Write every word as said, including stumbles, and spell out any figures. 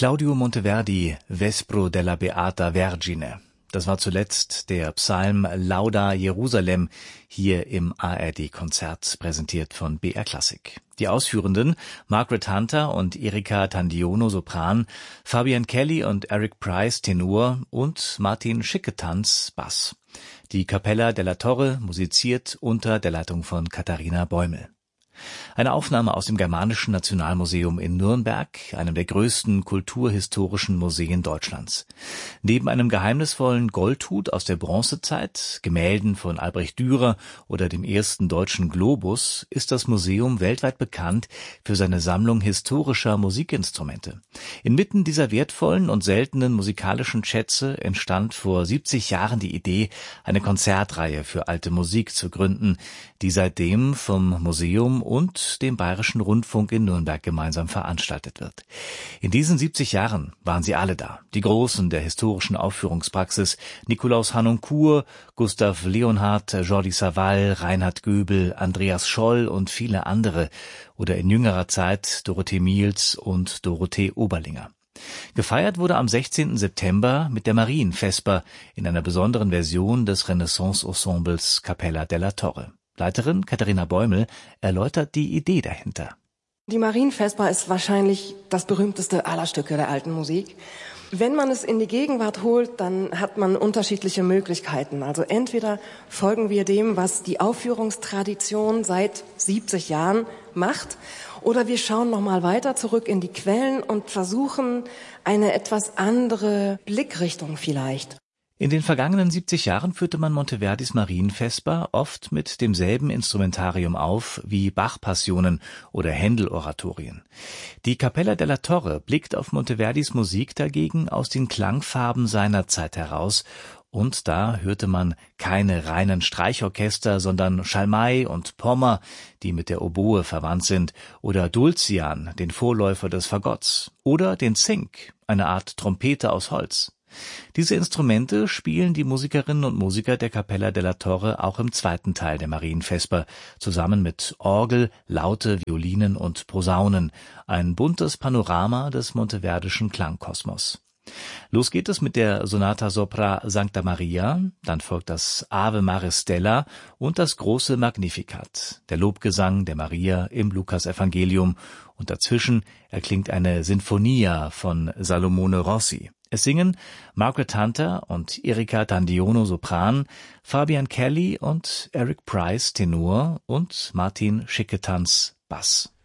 Claudio Monteverdi, Vespro della Beata Vergine. Das war zuletzt der Psalm Lauda Jerusalem hier im A R D-Konzert, präsentiert von B R Klassik. Die Ausführenden Margaret Hunter und Erika Tandiono Sopran, Fabian Kelly und Eric Price Tenor und Martin Schicketanz Bass. Die Capella della Torre musiziert unter der Leitung von Katharina Bäumel. Eine Aufnahme aus dem Germanischen Nationalmuseum in Nürnberg, einem der größten kulturhistorischen Museen Deutschlands. Neben einem geheimnisvollen Goldhut aus der Bronzezeit, Gemälden von Albrecht Dürer oder dem ersten deutschen Globus ist das Museum weltweit bekannt für seine Sammlung historischer Musikinstrumente. Inmitten dieser wertvollen und seltenen musikalischen Schätze entstand vor siebzig Jahren die Idee, eine Konzertreihe für alte Musik zu gründen, die seitdem vom Museum und dem Bayerischen Rundfunk in Nürnberg gemeinsam veranstaltet wird. In diesen siebzig Jahren waren sie alle da, die Großen der historischen Aufführungspraxis, Nikolaus Harnoncourt, Gustav Leonhardt, Jordi Savall, Reinhard Göbel, Andreas Scholl und viele andere, oder in jüngerer Zeit Dorothee Miels und Dorothee Oberlinger. Gefeiert wurde am sechzehnten September mit der Marienvesper in einer besonderen Version des Renaissance-Ensembles Capella della Torre. Leiterin Katharina Bäumel erläutert die Idee dahinter. Die Marienvesper ist wahrscheinlich das berühmteste aller Stücke der alten Musik. Wenn man es in die Gegenwart holt, dann hat man unterschiedliche Möglichkeiten. Also entweder folgen wir dem, was die Aufführungstradition seit siebzig Jahren macht, oder wir schauen noch mal weiter zurück in die Quellen und versuchen eine etwas andere Blickrichtung vielleicht. In den vergangenen siebzig Jahren führte man Monteverdis Marienvesper oft mit demselben Instrumentarium auf wie Bach-Passionen oder Händel-Oratorien. Die Capella della Torre blickt auf Monteverdis Musik dagegen aus den Klangfarben seiner Zeit heraus, und da hörte man keine reinen Streichorchester, sondern Schalmei und Pommer, die mit der Oboe verwandt sind, oder Dulcian, den Vorläufer des Fagotts, oder den Zink, eine Art Trompete aus Holz. Diese Instrumente spielen die Musikerinnen und Musiker der Capella della Torre auch im zweiten Teil der Marienvesper, zusammen mit Orgel, Laute, Violinen und Posaunen, ein buntes Panorama des monteverdischen Klangkosmos. Los geht es mit der Sonata Sopra Sancta Maria, dann folgt das Ave Maris Stella und das große Magnificat, der Lobgesang der Maria im Lukasevangelium, und dazwischen erklingt eine Sinfonia von Salomone Rossi. Es singen Margaret Hunter und Erika Tandiono Sopran, Fabian Kelly und Eric Price Tenor und Martin Schicketanz Bass.